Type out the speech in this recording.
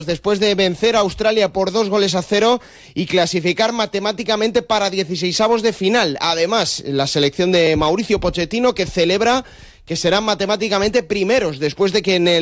después de vencer a Australia por 2-0 y clasificar matemáticamente para 16avos de final. Además, la selección de Mauricio Pochettino, que celebra que serán matemáticamente primeros después de que en el